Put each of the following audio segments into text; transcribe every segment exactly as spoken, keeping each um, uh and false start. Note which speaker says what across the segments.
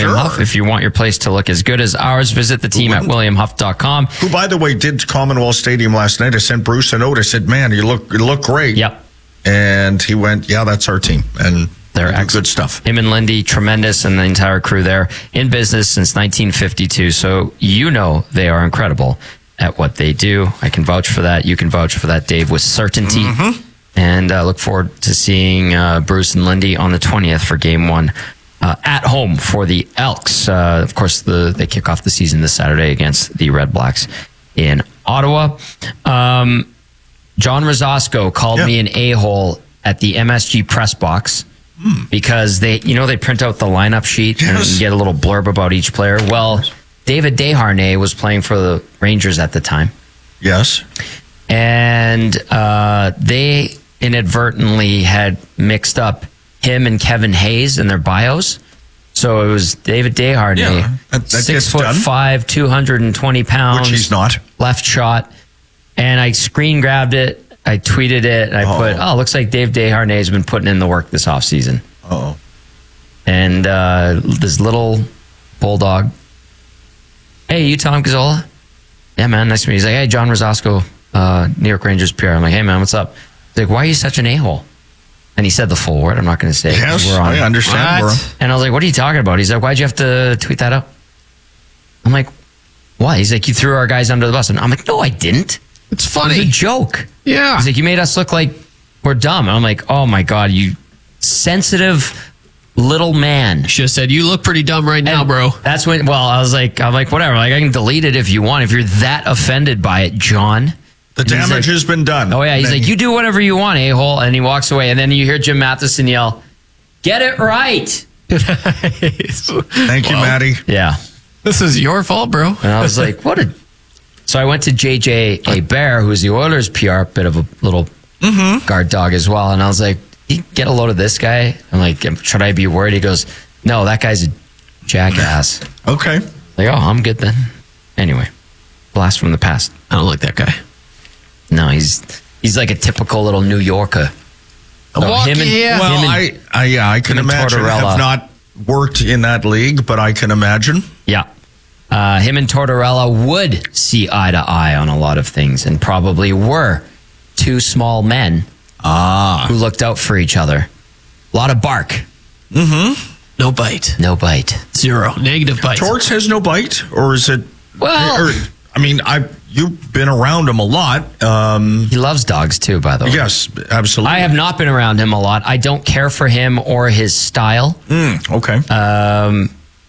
Speaker 1: William
Speaker 2: Sure.
Speaker 1: Huff. If you want your place to look as good as ours, visit the team at william huff dot com.
Speaker 2: Who, by the way, did Commonwealth Stadium last night. I sent Bruce a note. I said, man, you look you look great.
Speaker 1: Yep.
Speaker 2: And he went, yeah, that's our team. And
Speaker 1: They're
Speaker 2: they do
Speaker 1: ex-
Speaker 2: good stuff.
Speaker 1: Him and Lindy, tremendous, and the entire crew there in business since nineteen fifty-two. So you know they are incredible at what they do. I can vouch for that. You can vouch for that, Dave, with certainty.
Speaker 2: Mm-hmm.
Speaker 1: And uh, look forward to seeing uh, Bruce and Lindy on the twentieth for game one uh, at home for the Elks. Uh, of course, the, they kick off the season this Saturday against the Red Blacks in Ottawa. Um, John Rosasco called
Speaker 2: Yeah.
Speaker 1: me an a-hole at the M S G press box
Speaker 2: Hmm.
Speaker 1: because they, you know, they print out the lineup sheet and
Speaker 2: Yes.
Speaker 1: you get a little blurb about each player. Well, David Desharnais was playing for the Rangers at the time.
Speaker 2: Yes.
Speaker 1: And uh, they inadvertently had mixed up him and Kevin Hayes in their bios. So it was David Desharnais,
Speaker 2: Yeah, that- that
Speaker 1: six
Speaker 2: gets
Speaker 1: foot
Speaker 2: done.
Speaker 1: five, two hundred twenty pounds,
Speaker 2: Which he's not.
Speaker 1: left shot. And I screen grabbed it, I tweeted it, and I
Speaker 2: Oh.
Speaker 1: put, "Oh, looks like Dave Desharnais has been putting in the work this offseason."
Speaker 2: Oh.
Speaker 1: And uh, this little bulldog, "Hey, you Tom Gazzola?" "Yeah, man, nice to meet you." He's like, "Hey, John Rosasco, uh, New York Rangers P R." I'm like, "Hey, man, what's up?" He's like, "Why are you such an a-hole?" And he said the full word. I'm not going to say it. 'cause
Speaker 2: Yes,
Speaker 1: we're on.
Speaker 2: I understand.
Speaker 3: What?
Speaker 2: Bro.
Speaker 1: And I was like, "What are you talking about?" He's like, "Why'd you have to tweet that out?" I'm like, "Why?" He's like, "You threw our guys under the bus." And I'm like, "No, I didn't.
Speaker 3: It's
Speaker 1: It was
Speaker 3: funny.
Speaker 1: a joke."
Speaker 3: Yeah.
Speaker 1: He's like, "You made us look like we're dumb." And I'm like, "Oh my God, you sensitive little man."
Speaker 3: Should have said, you look pretty dumb right now,
Speaker 1: And
Speaker 3: bro.
Speaker 1: That's when, well, I was like, I'm like, whatever. Like, I can delete it if you want. If you're that offended by it, John.
Speaker 2: The
Speaker 1: And he's
Speaker 2: damage
Speaker 1: like-
Speaker 2: has been done.
Speaker 1: Oh, yeah. He's
Speaker 2: And
Speaker 1: like,
Speaker 2: then
Speaker 1: you do whatever you want, a-hole. And he walks away. And then you hear Jim Matheson yell, "Get it right."
Speaker 2: Thank you,
Speaker 3: Well,
Speaker 2: Maddie.
Speaker 1: Yeah.
Speaker 3: This is your fault, bro.
Speaker 1: And I was like, what a. So I went to J J A. Bear, who's the Oilers P R, bit of a little guard dog as well. And I was like, "You get a load of this guy?" I'm like, "Should I be worried?" He goes, "No, that guy's a jackass."
Speaker 2: Okay.
Speaker 1: Like, oh, I'm good then. Anyway, blast from the past.
Speaker 3: I don't like that guy.
Speaker 1: No, he's he's like a typical little New Yorker. So
Speaker 3: Well, yeah.
Speaker 2: Well,
Speaker 1: him and-
Speaker 2: I, I, yeah, I can
Speaker 1: him and
Speaker 2: imagine.
Speaker 1: Tortorella.
Speaker 2: Have not worked in that league, but I can imagine.
Speaker 1: yeah. Uh, him and Tortorella would see eye to eye on a lot of things and probably were two small men
Speaker 2: Ah.
Speaker 1: who looked out for each other. A lot of bark,
Speaker 3: No bite.
Speaker 1: no bite.
Speaker 3: Zero. Negative bite.
Speaker 2: Torts has no bite, or is it?
Speaker 1: Well-
Speaker 2: or, I mean, I you've been around him a lot. Um,
Speaker 1: He loves dogs too, by the way.
Speaker 2: yes, absolutely.
Speaker 1: I have not been around him a lot. I don't care for him or his style.
Speaker 2: Mm, okay.
Speaker 1: Um,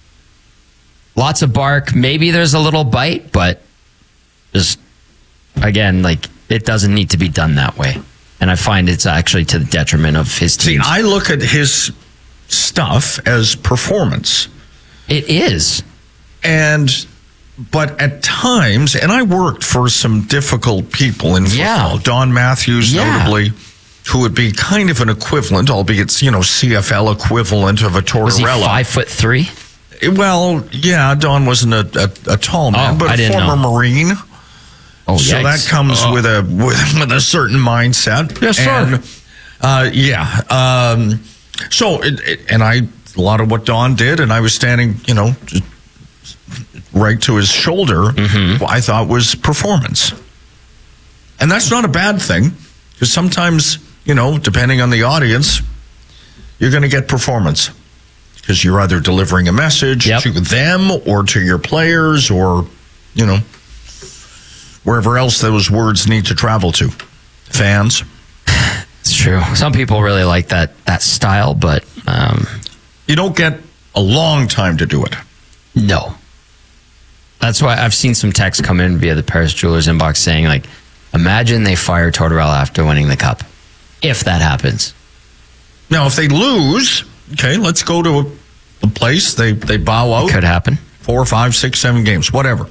Speaker 1: lots of bark. Maybe there's a little bite, but just again, like it doesn't need to be done that way. And I find it's actually to the detriment of his
Speaker 2: See,
Speaker 1: team.
Speaker 2: I look at his stuff as performance,
Speaker 1: It is.
Speaker 2: and but at times, and I worked for some difficult people in football.
Speaker 1: Yeah.
Speaker 2: Don Matthews,
Speaker 1: Yeah.
Speaker 2: notably, who would be kind of an equivalent, albeit you know C F L equivalent of a
Speaker 1: Was he
Speaker 2: Tortorella.
Speaker 1: five foot three?
Speaker 2: Well, yeah, Don wasn't a, a, a tall man,
Speaker 1: Oh,
Speaker 2: but
Speaker 1: I
Speaker 2: a
Speaker 1: didn't
Speaker 2: former
Speaker 1: know.
Speaker 2: Marine.
Speaker 1: Oh,
Speaker 2: So
Speaker 1: yikes.
Speaker 2: that comes with a with, with a certain mindset.
Speaker 3: Yes, sir.
Speaker 2: And, uh, yeah. Um, so, it, it, and I, a lot of what Don did, and I was standing, you know, just right to his shoulder,
Speaker 1: Mm-hmm.
Speaker 2: I thought was performance. And that's not a bad thing, because sometimes, you know, depending on the audience, you're going to get performance. Because you're either delivering a message
Speaker 1: Yep.
Speaker 2: to them or to your players or, you know, wherever else those words need to travel to. Fans.
Speaker 1: It's true. Some people really like that that style, but um,
Speaker 2: You don't get a long time to do it.
Speaker 1: no. That's why I've seen some texts come in via the Paris Jewelers inbox saying, like, imagine they fire Tortorella after winning the cup. If that happens.
Speaker 2: Now, if they lose, okay, let's go to a, a place. They, they bow out.
Speaker 1: Could happen.
Speaker 2: Four, five, six, seven games, whatever.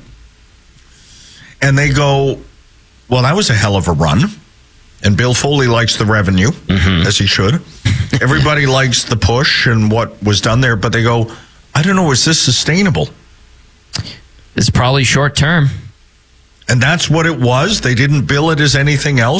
Speaker 2: And they go, well, that was a hell of a run. And Bill Foley likes the revenue, as he should. Everybody likes the push and what was done there. But they go, I don't know, is this sustainable?
Speaker 1: It's probably short term.
Speaker 2: And that's what it was. They didn't bill it as anything else.